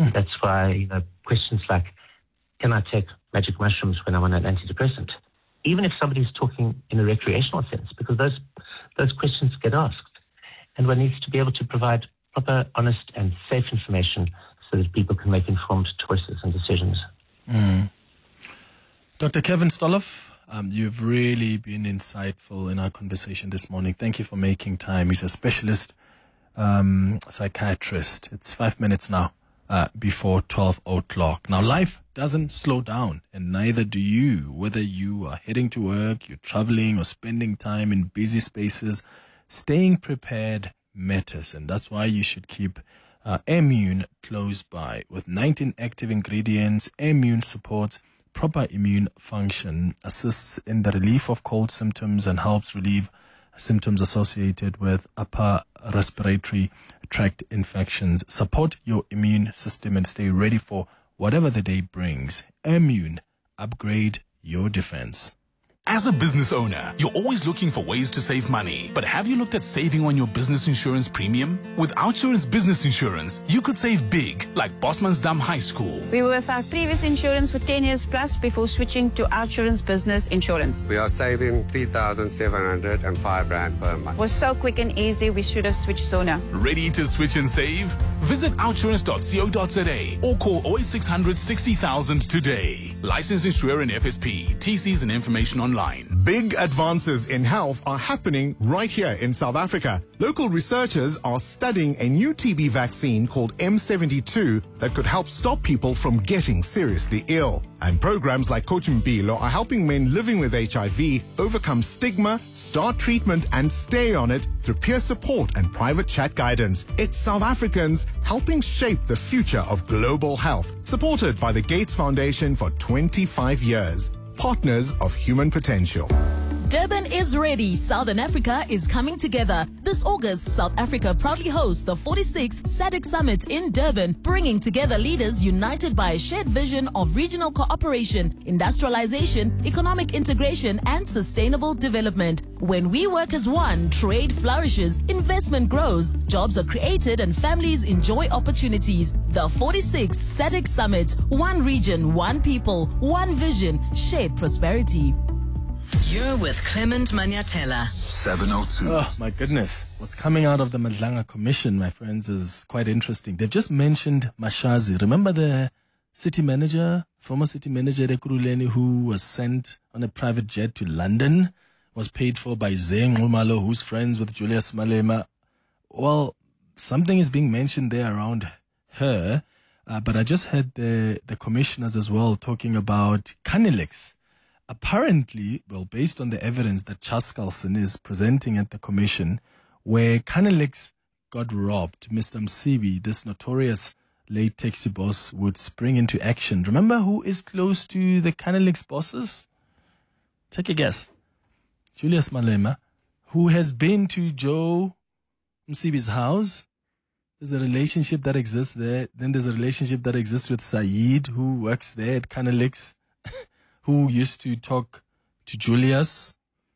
That's why, questions like, can I take magic mushrooms when I'm on an antidepressant? Even if somebody's talking in a recreational sense, because those questions get asked. And one needs to be able to provide proper, honest, and safe information so that people can make informed choices and decisions. Dr. Kevin Stoloff, you've really been insightful in our conversation this morning. Thank you for making time. He's a specialist psychiatrist. It's 5 minutes now before 12 o'clock. Now, life doesn't slow down, and neither do you. Whether you are heading to work, you're traveling, or spending time in busy spaces, staying prepared matters, and that's why you should keep Immune close by. With 19 active ingredients, Immune supports proper immune function, assists in the relief of cold symptoms, and helps relieve symptoms associated with upper respiratory tract infections. Support your immune system and stay ready for whatever the day brings. Immune, upgrade your defense. As a business owner, you're always looking for ways to save money. But have you looked at saving on your business insurance premium? With Outsurance Business Insurance, you could save big, like Bosmansdam High School. We were with our previous insurance for 10 years plus before switching to Outsurance Business Insurance. We are saving 3,705 Rand per month. It was so quick and easy, we should have switched sooner. Ready to switch and save? Visit outsurance.co.za or call 0800 60,000 today. Licensed insurer in FSP. TCs and information online. Big advances in health are happening right here in South Africa. Local researchers are studying a new TB vaccine called M72 that could help stop people from getting seriously ill. And programs like Coach Mpilo are helping men living with HIV overcome stigma, start treatment, and stay on it through peer support and private chat guidance. It's South Africans helping shape the future of global health, supported by the Gates Foundation for 25 years. Partners of human potential. Durban is ready. Southern Africa is coming together. This August, South Africa proudly hosts the 46th SADC Summit in Durban, bringing together leaders united by a shared vision of regional cooperation, industrialization, economic integration, and sustainable development. When we work as one, trade flourishes, investment grows, jobs are created, and families enjoy opportunities. The 46th SADC Summit. One region, one people, one vision, shared prosperity. You're with Clement Manyatela. 702. Oh, my goodness. What's coming out of the Madlanga Commission, my friends, is quite interesting. They've just mentioned Mashazi. Remember the city manager, former city manager, Ekurhuleni, who was sent on a private jet to London, was paid for by Zeng Ngumalo, who's friends with Julius Malema. Well, something is being mentioned there around her, but I just heard the commissioners as well talking about Canelex. Apparently, well, based on the evidence that Chaskalson is presenting at the commission, where Canelex got robbed, Mr. Msibi, this notorious late taxi boss, would spring into action. Remember who is close to the Canelex bosses? Take a guess. Julius Malema, who has been to Joe Msibi's house. There's a relationship that exists there. Then there's a relationship that exists with Saeed, who works there at Canelex. Who used to talk to Julius.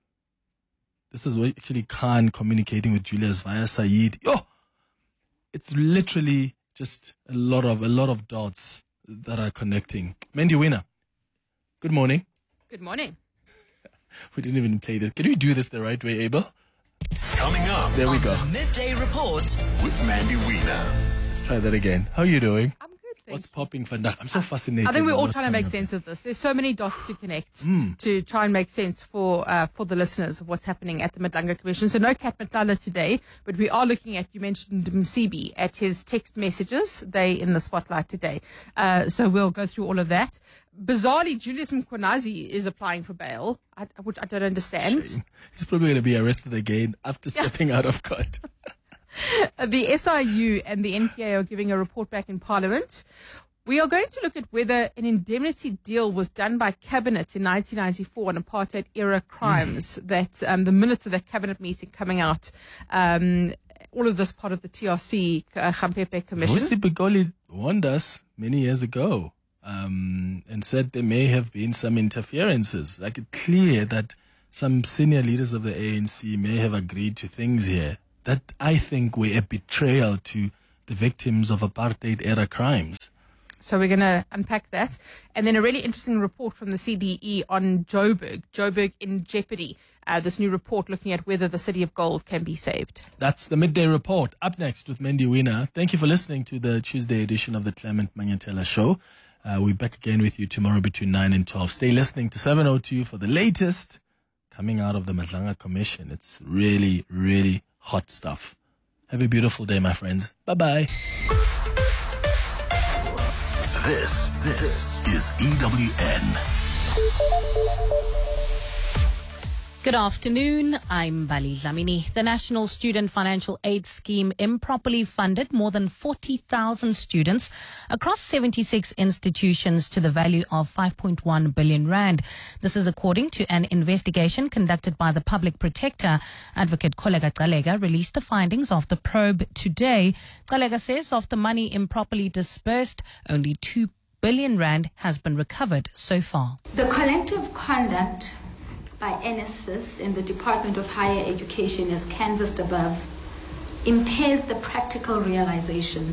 This is actually Khan communicating with Julius via Saeed. It's literally just a lot of dots that are connecting. Mandy Winner, good morning. Good morning. We didn't even play this. Can we do this the right way, Abel? Coming up. There we go. The Midday Report With Mandy Wiener. Let's try that again. How are you doing? I'm good. What's popping for now? I'm so fascinated. I think we're all what's trying to make coming up sense of this. There's so many dots to connect to try and make sense for the listeners of what's happening at the Madlanga Commission. So no Kat Matlala today, but we are looking at, you mentioned Msibi, at his text messages. They in the spotlight today. So we'll go through all of that. Bizarrely, Julius Mkhwanazi is applying for bail, which I don't understand. Shame. He's probably going to be arrested again after stepping out of court. The SIU and the NPA are giving a report back in Parliament. We are going to look at whether an indemnity deal was done by Cabinet in 1994 on apartheid-era crimes, that the minutes of that Cabinet meeting coming out, all of this part of the TRC Khampepe Commission. Vusi Bigoli warned us many years ago and said there may have been some interferences. Like, it's clear that some senior leaders of the ANC may have agreed to things here that I think were a betrayal to the victims of apartheid-era crimes. So we're going to unpack that. And then a really interesting report from the CDE on Joburg in jeopardy. This new report looking at whether the City of Gold can be saved. That's the Midday Report. Up next with Mendy Wiener. Thank you for listening to the Tuesday edition of the Clement Manyatela Show. We're back again with you tomorrow between 9 and 12. Stay listening to 702 for the latest coming out of the Madlanga Commission. It's really, really hot stuff. Have a beautiful day, my friends. Bye-bye. This is EWN. Good afternoon. I'm Bali Dlamini. The National Student Financial Aid Scheme improperly funded more than 40,000 students across 76 institutions to the value of 5.1 billion rand. This is according to an investigation conducted by the Public Protector. Advocate Kholeka Gcaleka released the findings of the probe today. Gcaleka says of the money improperly disbursed, only 2 billion rand has been recovered so far. The collective conduct by NSFAS and the Department of Higher Education, as canvassed above, impairs the practical realization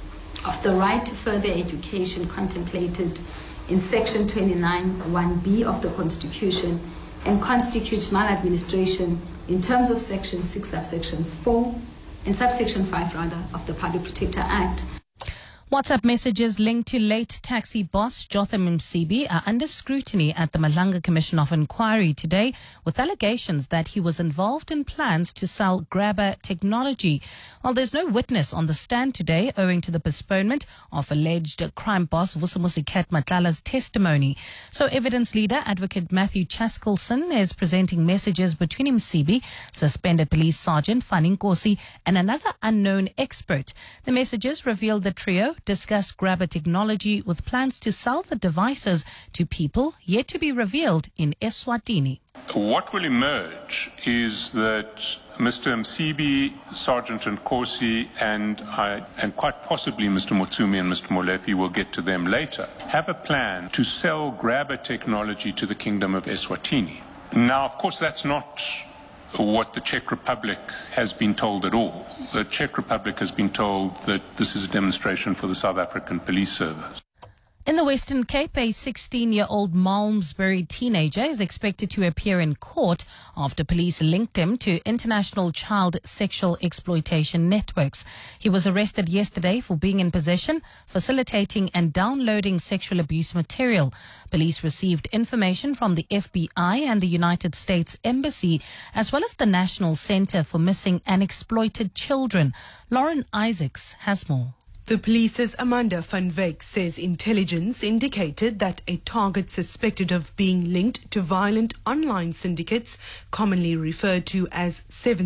of the right to further education contemplated in Section 29(1)(b) of the Constitution and constitutes maladministration in terms of Section 6, subsection 4 and subsection 5, of the Public Protector Act. WhatsApp messages linked to late taxi boss Jotham Msibi are under scrutiny at the Madlanga Commission of Inquiry today, with allegations that he was involved in plans to sell grabber technology. While there's no witness on the stand today owing to the postponement of alleged crime boss Vusimusiket Matlala's testimony. So evidence leader Advocate Matthew Chaskelson is presenting messages between Msibi, suspended police sergeant Fanny Nkosi, and another unknown expert. The messages reveal the trio discuss grabber technology with plans to sell the devices to people yet to be revealed in Eswatini. What will emerge is that Mr. Msibi, Sergeant Nkosi, and quite possibly Mr. Mutsumi and Mr. Molefi, will get to them later, have a plan to sell grabber technology to the Kingdom of Eswatini. Now, of course, that's not what the Czech Republic has been told at all. The Czech Republic has been told that this is a demonstration for the South African Police Service. In the Western Cape, a 16-year-old Malmesbury teenager is expected to appear in court after police linked him to international child sexual exploitation networks. He was arrested yesterday for being in possession, facilitating and downloading sexual abuse material. Police received information from the FBI and the United States Embassy, as well as the National Center for Missing and Exploited Children. Lauren Isaacs has more. The police's Amanda van Wyk says intelligence indicated that a target suspected of being linked to violent online syndicates, commonly referred to as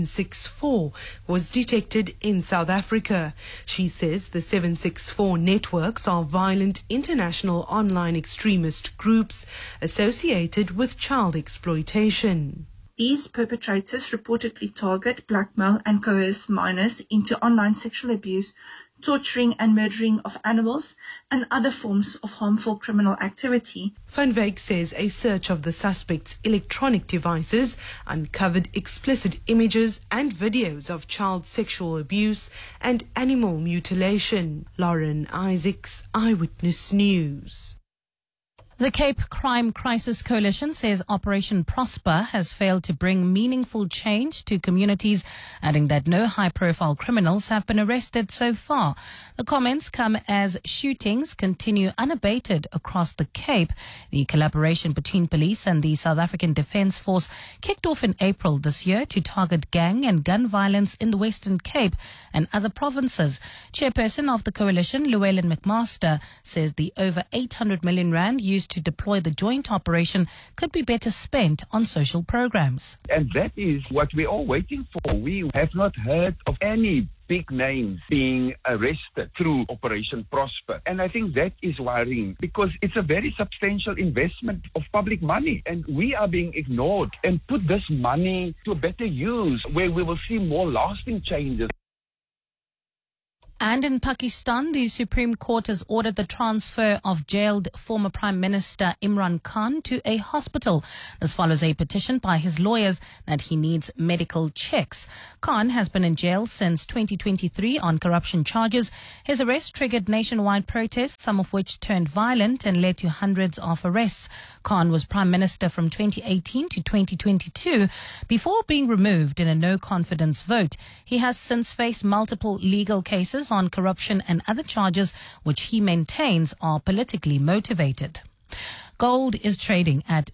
764, was detected in South Africa. She says the 764 networks are violent international online extremist groups associated with child exploitation. These perpetrators reportedly target, blackmail and coerce minors into online sexual abuse, torturing and murdering of animals, and other forms of harmful criminal activity. Van Wyk says a search of the suspect's electronic devices uncovered explicit images and videos of child sexual abuse and animal mutilation. Lauren Isaacs, Eyewitness News. The Cape Crime Crisis Coalition says Operation Prosper has failed to bring meaningful change to communities, adding that no high-profile criminals have been arrested so far. The comments come as shootings continue unabated across the Cape. The collaboration between police and the South African Defence Force kicked off in April this year to target gang and gun violence in the Western Cape and other provinces. Chairperson of the coalition, Llewellyn McMaster, says the over 800 million rand used to deploy the joint operation could be better spent on social programs. And that is what we're all waiting for. We have not heard of any big names being arrested through Operation Prosper. And I think that is worrying because it's a very substantial investment of public money. And we are being ignored and put this money to better use where we will see more lasting changes. And in Pakistan, the Supreme Court has ordered the transfer of jailed former Prime Minister Imran Khan to a hospital. This follows a petition by his lawyers that he needs medical checks. Khan has been in jail since 2023 on corruption charges. His arrest triggered nationwide protests, some of which turned violent and led to hundreds of arrests. Khan was Prime Minister from 2018 to 2022 before being removed in a no-confidence vote. He has since faced multiple legal cases on corruption and other charges which he maintains are politically motivated. Gold is trading at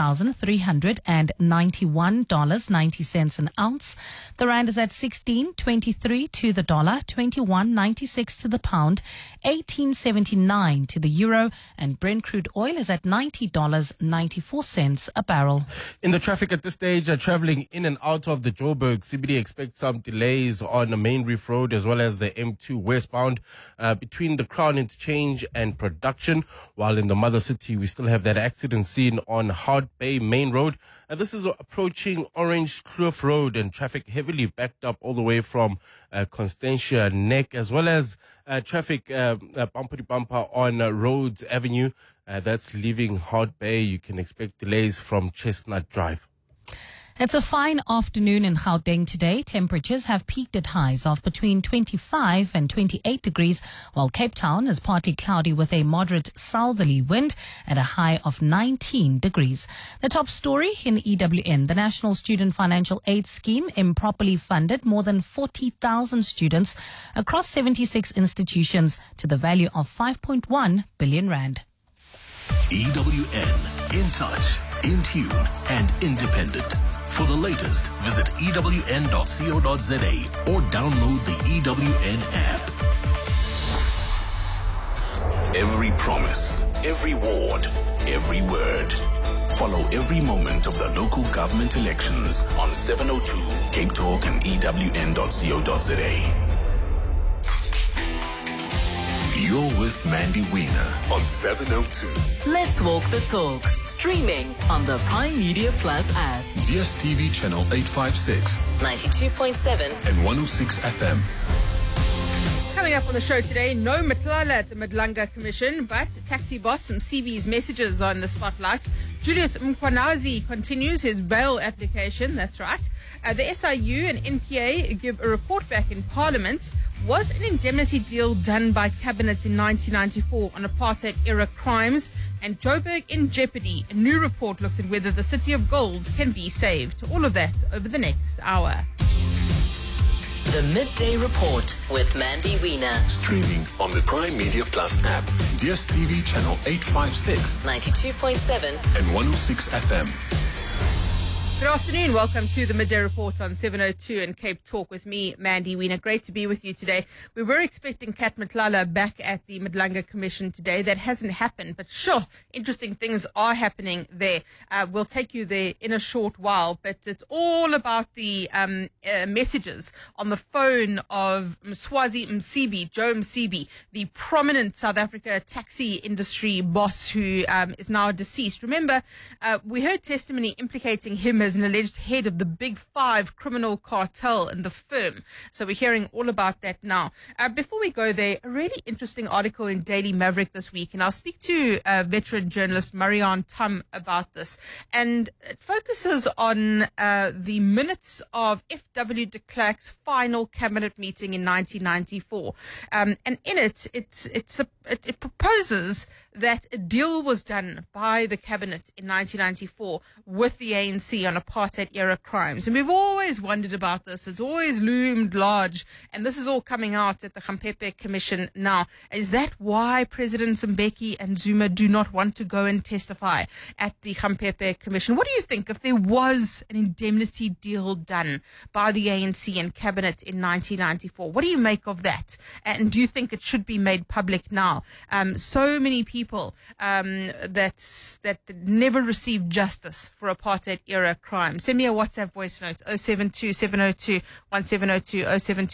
$4,391.90 an ounce. The rand is at 16.23 to the dollar, 21.96 to the pound, 18.79 to the euro, and Brent crude oil is at $90.94 a barrel. In the traffic at this stage, traveling in and out of the Joburg CBD, expect some delays on the Main Reef Road as well as the M2 westbound between the Crown Interchange and Production, while in the Mother City we still have that accident scene on Hart Bay Main Road. This is approaching Orange Kloof Road, and traffic heavily backed up all the way from Constantia Neck, as well as traffic bumper to bumper on Rhodes Avenue. That's leaving Hart Bay. You can expect delays from Chestnut Drive. It's a fine afternoon in Gauteng today. Temperatures have peaked at highs of between 25 and 28 degrees, while Cape Town is partly cloudy with a moderate southerly wind at a high of 19 degrees. The top story in EWN, the National Student Financial Aid Scheme improperly funded more than 40,000 students across 76 institutions to the value of 5.1 billion rand. EWN, in touch, in tune and independent. For the latest, visit ewn.co.za or download the EWN app. Every promise, every ward, every word. Follow every moment of the local government elections on 702 Cape Talk and ewn.co.za. You're with Mandy Wiener on 702. Let's walk the talk. Streaming on the Prime Media Plus app. DSTV channel 856, 92.7 and 106 FM. Coming up on the show today, no Matlala at the Madlanga Commission, but taxi boss Msibi's messages are in the spotlight. Julius Mkwanazi continues his bail application, that's right. The SIU and NPA give a report back in Parliament. Was an indemnity deal done by Cabinet in 1994 on apartheid-era crimes? And Joburg in jeopardy. A new report looks at whether the City of Gold can be saved. All of that over the next hour. The Midday Report with Mandy Wiener. Streaming on the Prime Media Plus app, DSTV channel 856, 92.7 and 106 FM. Good afternoon. Welcome to the Midday Report on 702 and Cape Talk with me, Mandy Wiener. Great to be with you today. We were expecting Kat Matlala back at the Madlanga Commission today. That hasn't happened, but sure, interesting things are happening there. We'll take you there in a short while, but it's all about the messages on the phone of Mswazi Msibi, Joe Msibi, the prominent South Africa taxi industry boss who is now deceased. Remember, we heard testimony implicating him as an alleged head of the Big Five criminal cartel in the firm. So we're hearing all about that now. Before we go there, a really interesting article in Daily Maverick this week, and I'll speak to veteran journalist Marianne Tum about this. And it focuses on the minutes of F.W. de Klerk's final cabinet meeting in 1994. And in it, it proposes that a deal was done by the cabinet in 1994 with the ANC on apartheid-era crimes. And we've always wondered about this. It's always loomed large. And this is all coming out at the Gampepe Commission now. Is that why Presidents Mbeki and Zuma do not want to go and testify at the Gampepe Commission? What do you think if there was an indemnity deal done by the ANC and cabinet in 1994? What do you make of that? And do you think it should be made public now? now. So many people that never received justice for apartheid era crime. Send me a WhatsApp voice note 072-702-1702,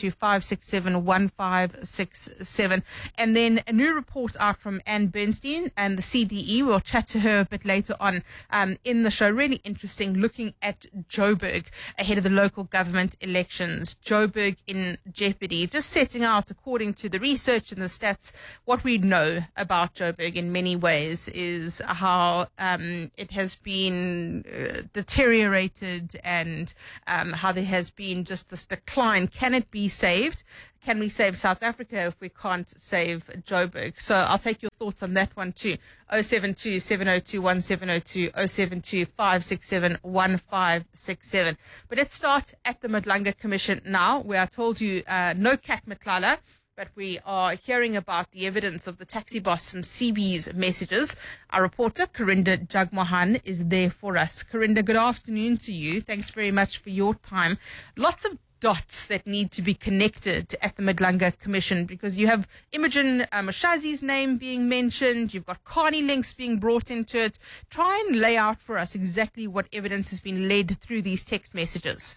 072-567-1567. And then a new report out from Anne Bernstein and the CDE. We'll chat to her a bit later on in the show. Really interesting, looking at Joburg ahead of the local government elections. Joburg in jeopardy. Just setting out, according to the research and the stats, what we know about Joburg in many ways is how it has been deteriorated and how there has been just this decline. Can it be saved? Can we save South Africa if we can't save Joburg? So I'll take your thoughts on that one too. 072-702-1702, 072-567-1567. But let's start at the Madlanga Commission now, where I told you no Kat Matlala, but we are hearing about the evidence of the taxi boss Msibi's messages. Our reporter, Karinda Jagmohan, is there for us. Karinda, good afternoon to you. Thanks very much for your time. Lots of dots that need to be connected at the Madlanga Commission, because you have Imogen Mashazi's name being mentioned, you've got Carney links being brought into it. Try and lay out for us exactly what evidence has been led through these text messages.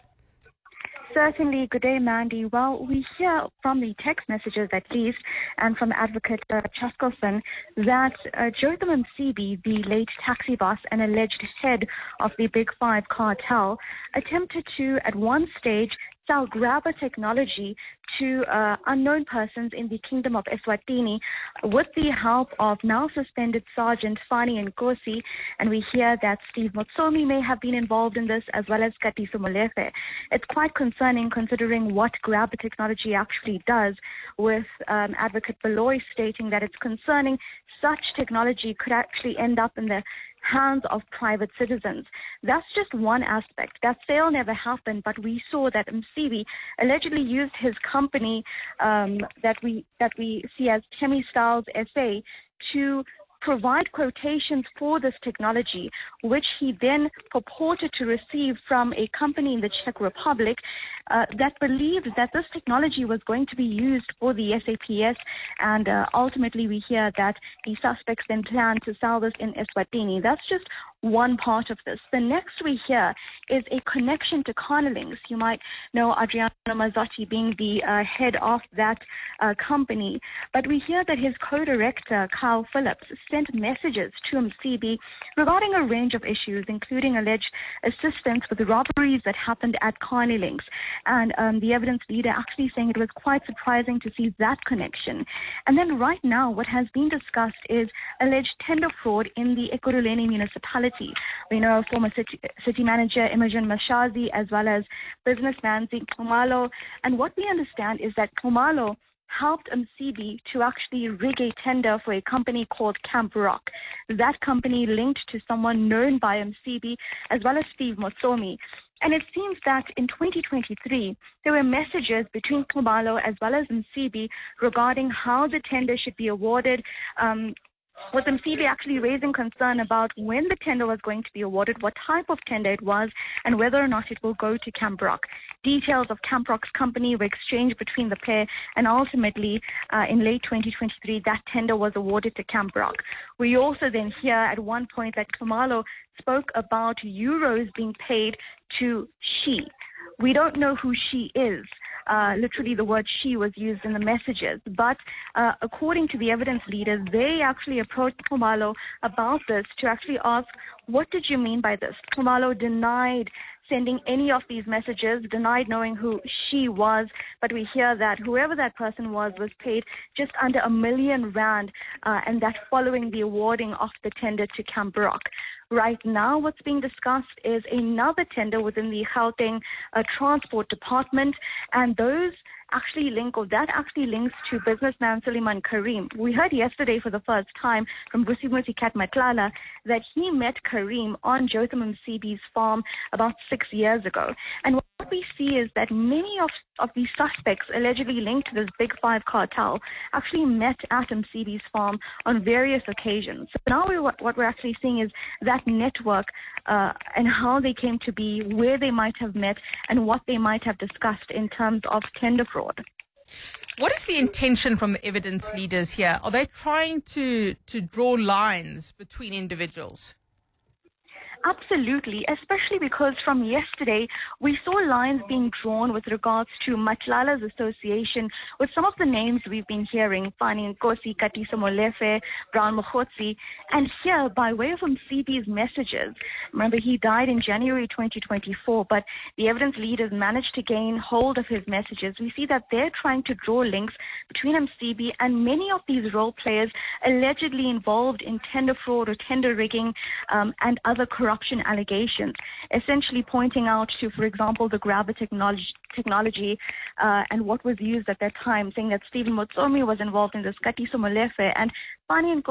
Certainly. Good day, Mandy. Well, we hear from the text messages, at least, and from Advocate Chaskelson, that Jotham Msibi, the late taxi boss and alleged head of the Big Five cartel, attempted to, at one stage, sell grabber technology to unknown persons in the Kingdom of Eswatini with the help of now suspended Sergeant Fani Nkosi. And we hear that Steve Motsomi may have been involved in this, as well as Katiso Molefe. It's quite concerning considering what grabber technology actually does, with Advocate Beloy stating that it's concerning such technology could actually end up in the hands of private citizens. That's just one aspect. That sale never happened, but we saw that Msibi allegedly used his company that we see as Chemi Styles SA to provide quotations for this technology, which he then purported to receive from a company in the Czech Republic that believed that this technology was going to be used for the SAPS, and ultimately we hear that the suspects then planned to sell this in Eswatini. That's just one part of this. The next we hear is a connection to Carnelings. You might know Adriano Mazzotti being the head of that company, but we hear that his co-director, Carl Phillips, sent messages to Msibi regarding a range of issues, including alleged assistance with the robberies that happened at Carnelings. And the evidence leader actually saying it was quite surprising to see that connection. And then right now, what has been discussed is alleged tender fraud in the Ekurhuleni municipality. We know former city manager Imogen Mashazi, as well as businessman Zeke Khumalo. And what we understand is that Khumalo helped Msibi to actually rig a tender for a company called Camp Rock. That company linked to someone known by Msibi, as well as Steve Motsomi. And it seems that in 2023, there were messages between Khumalo as well as Msibi regarding how the tender should be awarded, with Msibi actually raising concern about when the tender was going to be awarded, what type of tender it was, and whether or not it will go to Camp Rock. Details of Camp Rock's company were exchanged between the pair, and ultimately, in late 2023, that tender was awarded to Camp Rock. We also then hear at one point that Khumalo spoke about euros being paid to she. We don't know who she is. Literally the word she was used in the messages. But according to the evidence leaders, they actually approached Khumalo about this to actually ask, what did you mean by this? Khumalo denied sending any of these messages, denied knowing who she was, but we hear that whoever that person was paid just under R1 million, and that following the awarding of the tender to Camp Rock. Right now, what's being discussed is another tender within the Gauteng Transport Department, and those actually links to businessman Suleiman Karim. We heard yesterday for the first time from Vusimusi Kat Matlala that he met Karim on Jotham Msibi's farm about 6 years ago. And what we see is that many of these suspects allegedly linked to this Big Five cartel actually met at Msibi's farm on various occasions. So now what we're actually seeing is that network and how they came to be, where they might have met, and what they might have discussed in terms of tender fraud. What is the intention from the evidence leaders here? Are they trying to draw lines between individuals? Absolutely, especially because from yesterday, we saw lines being drawn with regards to Matlala's association with some of the names we've been hearing, Fani Nkosi, Katiso Molefe, Brown Mokhotsi, and here, by way of Msibi's messages, remember he died in January 2024, but the evidence leaders managed to gain hold of his messages. We see that they're trying to draw links between Msibi and many of these role players allegedly involved in tender fraud or tender rigging and other corruption allegations, essentially pointing out to, for example, the grabber technology and what was used at that time, saying that Stephen Motsomi was involved in this, Katiso Molefe, and Fani